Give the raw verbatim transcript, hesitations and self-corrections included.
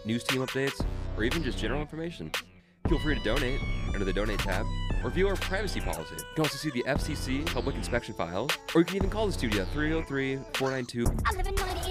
news team updates, or even just general information. Feel free to donate under the Donate tab, or view our privacy policy. You can also see the F C C public inspection files, or you can even call the studio at three oh three, four nine two.